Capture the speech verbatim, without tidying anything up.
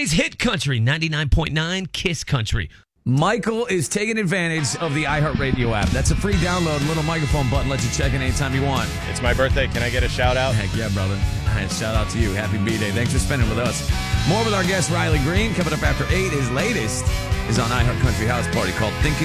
L A's hit country, ninety-nine point nine Kiss Country. Michael is taking advantage of the iHeartRadio app. That's a free download. A little microphone button lets you check in anytime you want. It's my birthday. Can I get a shout out? Heck yeah, brother. And shout out to you. Happy B-Day. Thanks for spending with us. More with our guest, Riley Green, coming up after eight. His latest is on iHeart Country House Party called Thinking